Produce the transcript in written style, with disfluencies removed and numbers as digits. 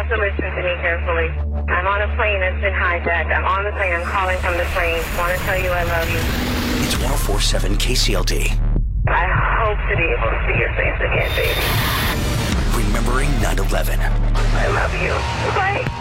have to listen to me carefully. I'm on a plane that's been hijacked. I'm on the plane. I'm calling from the plane. I want to tell you I love you. It's 104.7 KCLD. I hope to be able to see your face again, baby. Remembering 9/11. I love you. Bye.